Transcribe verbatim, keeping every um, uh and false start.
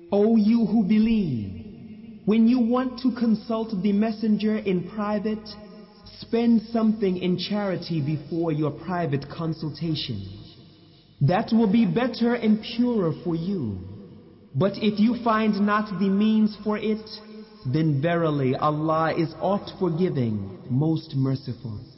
O you who believe, when you want to consult the messenger in private, spend something in charity before your private consultation. That will be better and purer for you. But if you find not the means for it, then verily Allah is oft forgiving, most merciful.